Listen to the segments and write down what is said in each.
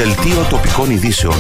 Δελτίο τοπικών ειδήσεων.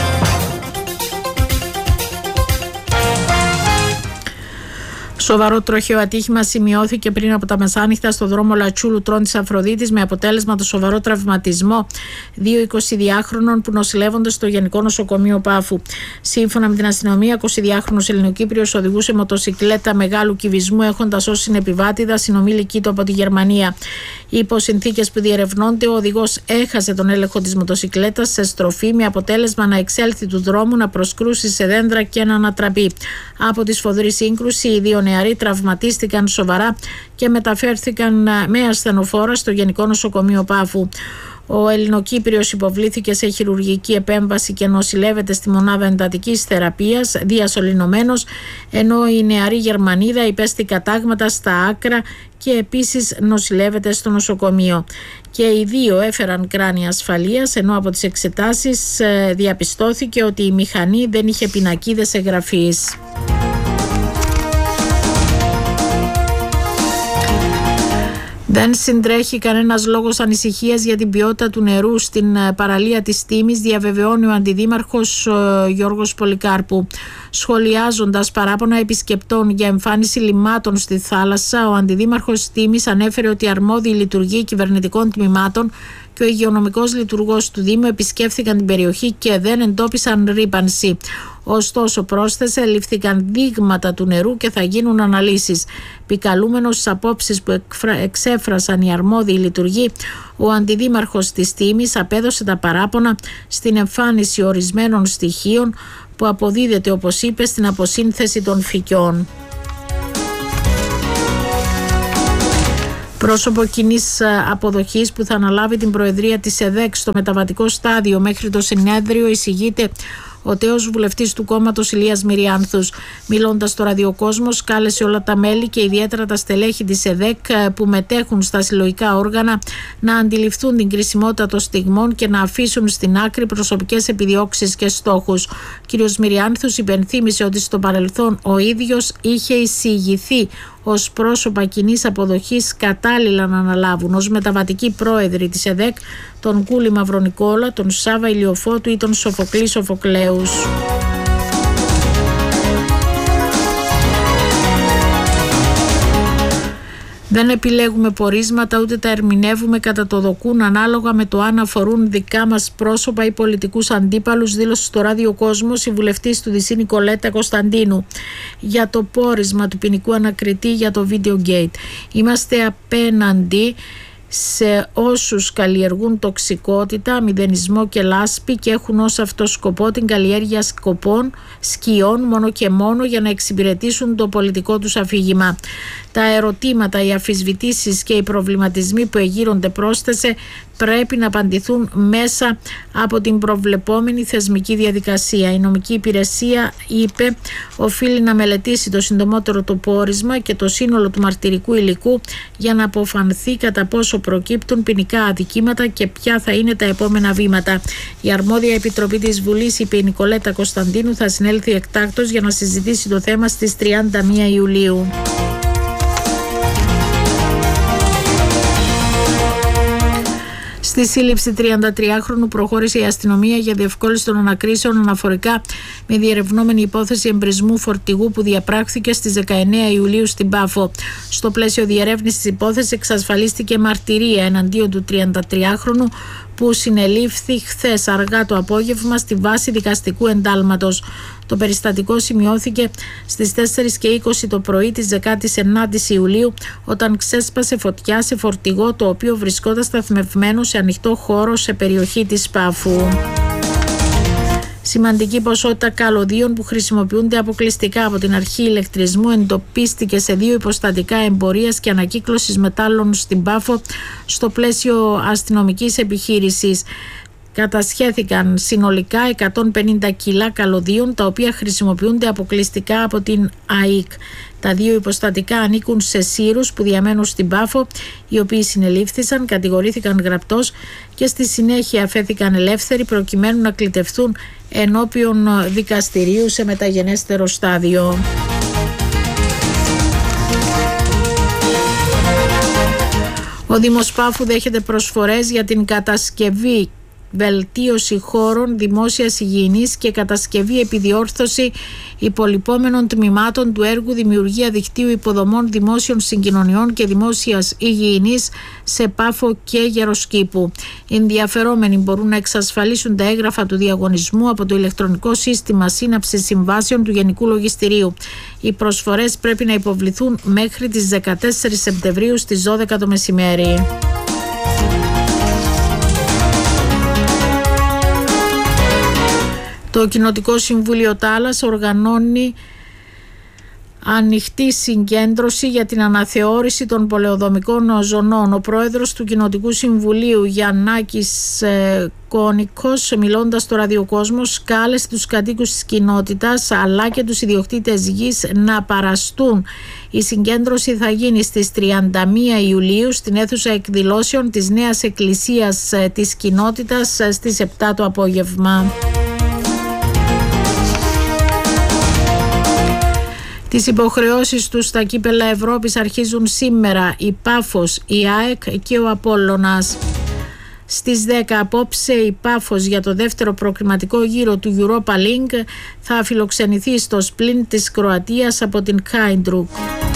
Σοβαρό τροχαίο ατύχημα σημειώθηκε πριν από τα μεσάνυχτα στο δρόμο Λατσούλου Τρών της Αφροδίτης, με αποτέλεσμα το σοβαρό τραυματισμό 2 22χρονων που νοσηλεύονται στο Γενικό Νοσοκομείο Πάφου. Σύμφωνα με την αστυνομία, 22χρονος Ελληνοκύπριος οδηγούσε μοτοσικλέτα μεγάλου κυβισμού, έχοντας ως συνεπιβάτηδα συνομήλικη του από τη Γερμανία. Υπό συνθήκες που διερευνώνται, ο οδηγός έχασε τον έλεγχο της μοτοσικλέτας σε στροφή, με αποτέλεσμα να εξέλθει του δρόμου, να προσκρούσει σε δέντρα και να ανατραπεί. Από τη σφοδρή σύγκρουση, οι δύο νεαροί τραυματίστηκαν σοβαρά και μεταφέρθηκαν με ασθενοφόρα στο Γενικό Νοσοκομείο Πάφου. Ο Ελληνοκύπριος υποβλήθηκε σε χειρουργική επέμβαση και νοσηλεύεται στη μονάδα εντατικής θεραπείας διασωληνωμένος, ενώ η νεαρή Γερμανίδα υπέστη κατάγματα στα άκρα και επίσης νοσηλεύεται στο νοσοκομείο. Και οι δύο έφεραν κράνη ασφαλείας, ενώ από τις εξετάσεις διαπιστώθηκε ότι η μηχανή δεν είχε πινακίδες εγγραφής. Δεν συντρέχει κανένας λόγος ανησυχίας για την ποιότητα του νερού στην παραλία της Τίμης, διαβεβαιώνει ο Αντιδήμαρχος Γιώργος Πολυκάρπου. Σχολιάζοντας παράπονα επισκεπτών για εμφάνιση λιμάτων στη θάλασσα, ο Αντιδήμαρχος Τίμης ανέφερε ότι οι αρμόδιοι λειτουργοί κυβερνητικών τμήματων και ο υγειονομικός λειτουργός του Δήμου επισκέφθηκαν την περιοχή και δεν εντόπισαν ρύπανση. Ωστόσο, πρόσθεσε, λήφθηκαν δείγματα του νερού και θα γίνουν αναλύσεις. Επικαλούμενος στις απόψεις που εξέφρασαν οι αρμόδιοι λειτουργοί, ο Αντιδήμαρχος της Τίμης απέδωσε τα παράπονα στην εμφάνιση ορισμένων στοιχείων που αποδίδεται, όπως είπε, στην αποσύνθεση των φυκιών. Πρόσωπο κοινής αποδοχής που θα αναλάβει την προεδρία της ΕΔΕΚ στο μεταβατικό στάδιο μέχρι το συνέδριο εισηγείται ο τέος βουλευτής του κόμματος Ηλίας Μυριάνθους. Μιλώντας στο Ραδιοκόσμος, κάλεσε όλα τα μέλη και ιδιαίτερα τα στελέχη της ΕΔΕΚ που μετέχουν στα συλλογικά όργανα να αντιληφθούν την κρισιμότητα των στιγμών και να αφήσουν στην άκρη προσωπικές επιδιώξεις και στόχους. Ο κ. Μυριάνθους υπενθύμησε ότι στο παρελθόν ο ίδιος είχε εισηγηθεί ως πρόσωπα κοινής αποδοχής κατάλληλα να αναλάβουν ως μεταβατικοί πρόεδροι της ΕΔΕΚ τον Κούλη Μαυρονικόλα, τον Σάβα Ηλιοφώτου ή τον Σοφοκλή Σοφοκλέους. Δεν επιλέγουμε πορίσματα ούτε τα ερμηνεύουμε κατά το δοκούν ανάλογα με το αν αφορούν δικά μας πρόσωπα ή πολιτικούς αντίπαλους, δήλωσε στο Ραδιοκόσμος η βουλευτής του Δυσσή Νικολέτα Κωνσταντίνου για το πόρισμα του ποινικού ανακριτή για το Videogate. Είμαστε απέναντι σε όσους καλλιεργούν τοξικότητα, μηδενισμό και λάσπη και έχουν ως αυτό σκοπό την καλλιέργεια σκιών μόνο και μόνο για να εξυπηρετήσουν το πολιτικό τους αφήγημα. Τα ερωτήματα, οι αμφισβητήσεις και οι προβληματισμοί που εγείρονται, πρόσθεσε, πρέπει να απαντηθούν μέσα από την προβλεπόμενη θεσμική διαδικασία. Η νομική υπηρεσία, είπε, οφείλει να μελετήσει το συντομότερο το πόρισμα και το σύνολο του μαρτυρικού υλικού για να αποφανθεί κατά πόσο προκύπτουν ποινικά αδικήματα και ποια θα είναι τα επόμενα βήματα. Η αρμόδια επιτροπή της Βουλής, είπε η Νικολέτα Κωνσταντίνου, θα συνέλθει εκτάκτως για να συζητήσει το θέμα στις 31 Ιουλίου. Στη σύλληψη 33χρονου προχώρησε η αστυνομία για διευκόλυνση των ανακρίσεων αναφορικά με διερευνόμενη υπόθεση εμπρισμού φορτηγού που διαπράχθηκε στις 19 Ιουλίου στην Πάφο. Στο πλαίσιο διερεύνησης της υπόθεσης εξασφαλίστηκε μαρτυρία εναντίον του 33χρονου που συνελήφθη χθες αργά το απόγευμα στη βάση δικαστικού εντάλματος. Το περιστατικό σημειώθηκε στις 4:20 το πρωί της 19ης Ιουλίου όταν ξέσπασε φωτιά σε φορτηγό το οποίο βρισκόταν σταθμευμένο σε ανοιχτό χώρο σε περιοχή της Πάφου. Σημαντική ποσότητα καλωδίων που χρησιμοποιούνται αποκλειστικά από την αρχή ηλεκτρισμού εντοπίστηκε σε 2 υποστατικά εμπορίας και ανακύκλωσης μετάλλων στην Πάφο στο πλαίσιο αστυνομικής επιχείρησης. Κατασχέθηκαν συνολικά 150 κιλά καλωδίων τα οποία χρησιμοποιούνται αποκλειστικά από την ΑΕΚ. Τα 2 υποστατικά ανήκουν σε σύρους που διαμένουν στην Πάφο, οι οποίοι συνελήφθησαν, κατηγορήθηκαν γραπτώς και στη συνέχεια αφέθηκαν ελεύθεροι προκειμένου να κλητευθούν ενώπιον δικαστηρίου σε μεταγενέστερο στάδιο. Ο Δήμος Πάφου δέχεται προσφορές για την κατασκευή βελτίωση χώρων δημόσιας υγιεινής και κατασκευή επιδιόρθωση υπολοιπόμενων τμήματων του έργου δημιουργία δικτύου υποδομών δημόσιων συγκοινωνιών και δημόσιας υγιεινής σε Πάφο και Γεροσκήπου. Οι ενδιαφερόμενοι μπορούν να εξασφαλίσουν τα έγγραφα του διαγωνισμού από το ηλεκτρονικό σύστημα σύναψης συμβάσεων του Γενικού Λογιστηρίου. Οι προσφορές πρέπει να υποβληθούν μέχρι τις 14 Σεπτεμβρίου στις 12 το μεσημέρι. Το Κοινοτικό Συμβούλιο Τάλας οργανώνει ανοιχτή συγκέντρωση για την αναθεώρηση των πολεοδομικών ζωνών. Ο πρόεδρος του Κοινοτικού Συμβουλίου, Γιαννάκης Κόνικος, μιλώντας στο Ραδιοκόσμος, κάλεσε τους κατοίκους της κοινότητας αλλά και τους ιδιοκτήτες γης να παραστούν. Η συγκέντρωση θα γίνει στις 31 Ιουλίου στην αίθουσα εκδηλώσεων της Νέας Εκκλησίας της κοινότητας στις 7 το απόγευμα. Τις υποχρεώσεις τους στα κύπελα Ευρώπης αρχίζουν σήμερα η Πάφος, η ΑΕΚ και ο Απόλλωνας. Στις 10 απόψε η Πάφος για το δεύτερο προκριματικό γύρο του Europa League θα φιλοξενηθεί στο Σπλίν της Κροατίας από την Κάιντρουκ.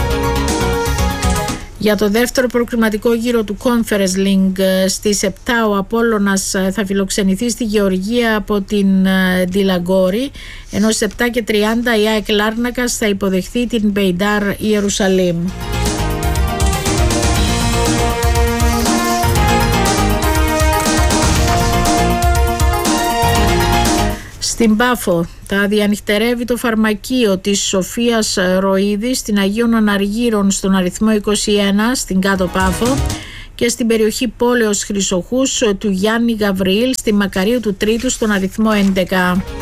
Για το δεύτερο προκριματικό γύρο του Conference League στις 7 ο Απόλλωνας θα φιλοξενηθεί στη Γεωργία από την Ντιλαγκόρη, ενώ στις 7:30 η ΑΕΚ Λάρνακας θα υποδεχθεί την Μπεϊντάρ Ιερουσαλήμ. Στην Πάφο θα διανυχτερεύει το φαρμακείο της Σοφίας Ροίδης στην Αγίων Αναργύρων στον αριθμό 21 στην Κάτω Πάφο και στην περιοχή Πόλεως Χρυσοχούς του Γιάννη Γαβριήλ στη Μακαρίου του Τρίτου στον αριθμό 11.